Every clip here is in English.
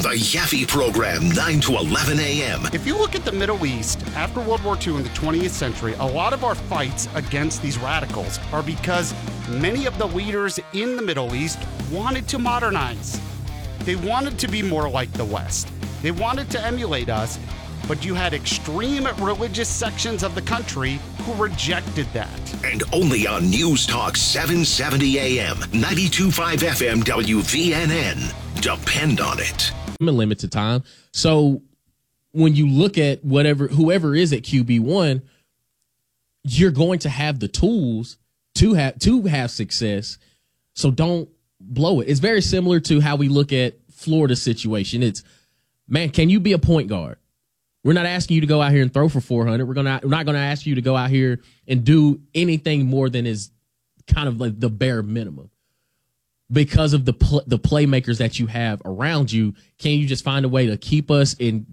The Yaffe Program, 9 to 11 a.m. If you look at the Middle East, after World War II in the 20th century, a lot of our fights against these radicals are because many of the leaders in the Middle East wanted to modernize. They wanted to be more like the West. They wanted to emulate us, but you had extreme religious sections of the country who rejected that. And only on News Talk 770 a.m., 92.5 FM WVNN. Depend on it. I'm in limited time. So when you look at whoever is at QB1, you're going to have the tools to have success. So don't blow it. It's very similar to how we look at Florida's situation. It's, man, can you be a point guard? We're not asking you to go out here and throw for 400. We're not going to ask you to go out here and do anything more than is kind of like the bare minimum. Because of the playmakers that you have around you, can you just find a way to keep us in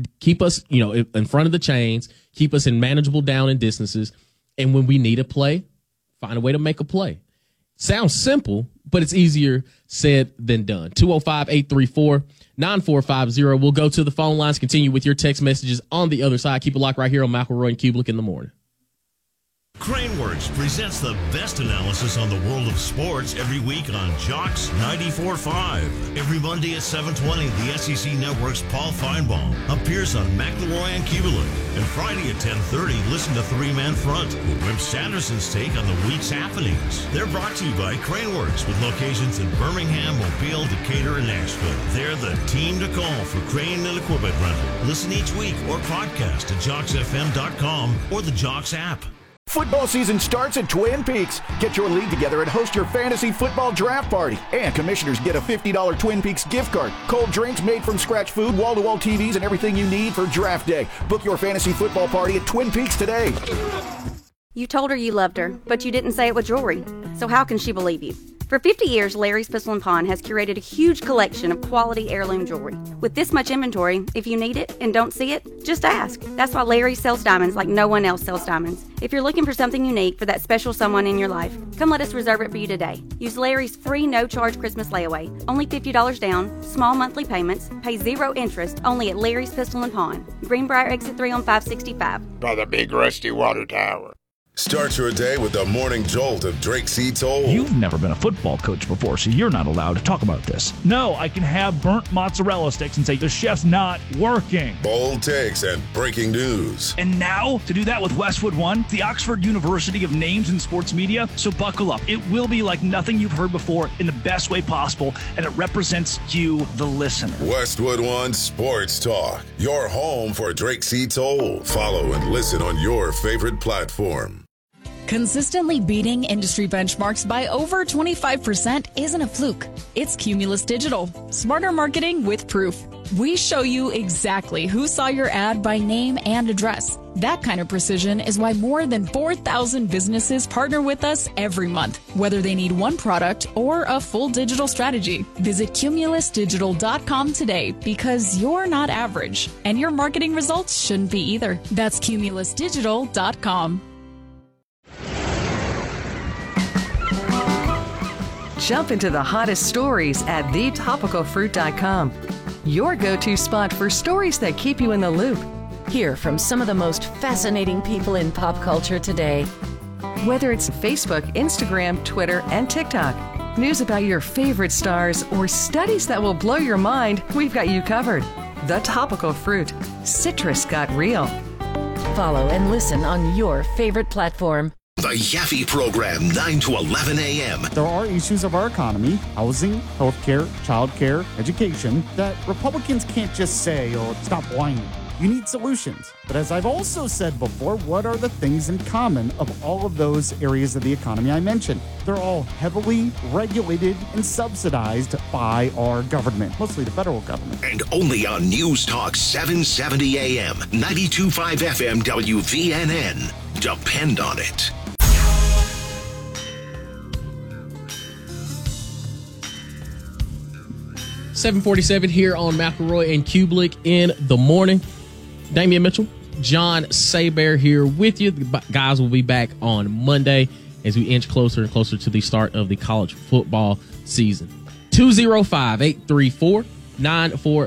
front of the chains, keep us in manageable down and distances, and when we need a play, find a way to make a play. Sounds simple, but it's easier said than done. 205-834-9450. We'll go to the phone lines, continue with your text messages on the other side. Keep it locked right here on McElroy and Kubelik in the morning. Craneworks presents the best analysis on the world of sports every week on Jocks 94.5. Every Monday at 7:20, the SEC Network's Paul Feinbaum appears on McElroy and Kubelik. And Friday at 10:30, listen to Three Man Front with Rip Sanderson's take on the week's happenings. They're brought to you by Craneworks with locations in Birmingham, Mobile, Decatur, and Nashville. They're the team to call for crane and equipment rental. Listen each week or podcast at JocksFM.com or the Jocks app. Football season starts at Twin Peaks. Get your league together and host your fantasy football draft party. And commissioners get a $50 Twin Peaks gift card. Cold drinks, made from scratch food, wall-to-wall TVs, and everything you need for draft day. Book your fantasy football party at Twin Peaks today. You told her you loved her, but you didn't say it with jewelry. So how can she believe you? For 50 years, Larry's Pistol & Pawn has curated a huge collection of quality heirloom jewelry. With this much inventory, if you need it and don't see it, just ask. That's why Larry sells diamonds like no one else sells diamonds. If you're looking for something unique for that special someone in your life, come let us reserve it for you today. Use Larry's free no-charge Christmas layaway. Only $50 down, small monthly payments, pay 0 interest, only at Larry's Pistol & Pawn. Greenbrier Exit 3 on 565. By the big rusty water tower. Start your day with the morning jolt of Drake C. Toll. You've never been a football coach before, so you're not allowed to talk about this. No, I can have burnt mozzarella sticks and say the chef's not working. Bold takes and breaking news. And now, to do that with Westwood One, the Oxford University of names in sports media, so buckle up. It will be like nothing you've heard before in the best way possible, and it represents you, the listener. Westwood One Sports Talk, your home for Drake C. Toll. Follow and listen on your favorite platform. Consistently beating industry benchmarks by over 25% isn't a fluke. It's Cumulus Digital. Smarter marketing with proof. We show you exactly who saw your ad by name and address. That kind of precision is why more than 4,000 businesses partner with us every month, whether they need one product or a full digital strategy. Visit cumulusdigital.com today because you're not average, and your marketing results shouldn't be either. That's cumulusdigital.com. Jump into the hottest stories at thetopicalfruit.com. Your go-to spot for stories that keep you in the loop. Hear from some of the most fascinating people in pop culture today. Whether it's Facebook, Instagram, Twitter, and TikTok, news about your favorite stars, or studies that will blow your mind, we've got you covered. The Topical Fruit. Citrus got real. Follow and listen on your favorite platform. The Yaffe Program, 9 to 11 a.m. There are issues of our economy, housing, healthcare, childcare, education, that Republicans can't just say, oh, stop whining. You need solutions. But as I've also said before, what are the things in common of all of those areas of the economy I mentioned? They're all heavily regulated and subsidized by our government, mostly the federal government. And only on News Talk 770 a.m., 92.5 FM WVNN. Depend on it. .747 here on McElroy and Kubelik in the morning. Damian Mitchell, John Saber here with you. The guys will be back on Monday as we inch closer and closer to the start of the college football season. 205-834-94